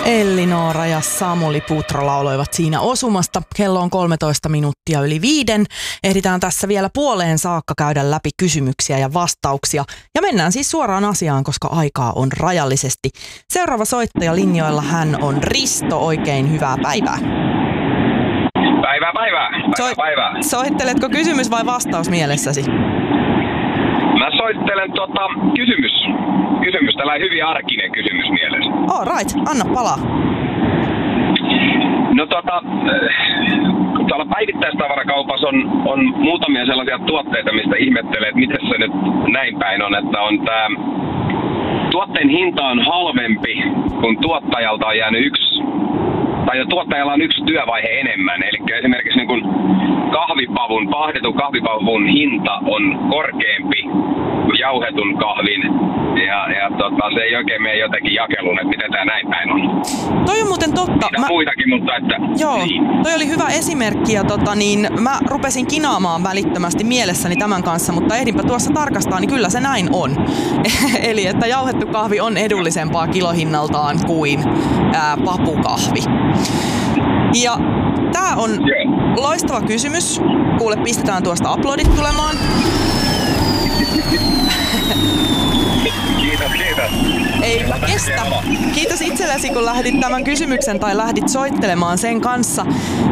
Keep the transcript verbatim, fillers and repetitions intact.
Elli-Noora ja Samuli Putro lauloivat siinä osumasta. Kello on kolmetoista minuuttia yli viiden. Ehditään tässä vielä puoleen saakka käydä läpi kysymyksiä ja vastauksia. Ja mennään siis suoraan asiaan, koska aikaa on rajallisesti. Seuraava soittaja linjoilla hän on Risto. Oikein hyvää päivää. Päivää, päivää. Päivää, Soi- päivää. Soitteletko kysymys vai vastaus mielessäsi? Mä soittelen tota, kysymys. Kysymys, tällainen hyvin arkinen kysymys mielessä. All right, anna palaa. No tota, äh, tuolla päivittäistavarakaupassa on, on muutamia sellaisia tuotteita, mistä ihmettelee, että miten se nyt näin päin on, että on tää tuotteen hinta on halvempi, kun tuottajalta on jäänyt yksi, tai tuottajalla on yksi työvaihe enemmän. Eli esimerkiksi niin kun kahvipavun, pahdetun kahvipavun hinta on korkeampi kuin jauhetun kahvin. Ja, ja tota, se ei oikein mene jotenkin jakeluun, että miten tämä näin päin on. Toi on muuten totta. Mitä muitakin, mutta että... Joo, niin. toi oli hyvä esimerkki ja tota, niin, mä rupesin kinaamaan välittömästi mielessäni tämän kanssa, mutta ehdinpä tuossa tarkastaa, niin kyllä se näin on. Eli että jauhettu kahvi on edullisempaa kilohinnaltaan kuin ää, papukahvi. Ja tää on Joo. loistava kysymys. Kuule, pistetään tuosta aplodit tulemaan. Kiitos, kiitos. Eipä kestä. Kiitos itsellesi, kun lähdit tämän kysymyksen tai lähdit soittelemaan sen kanssa.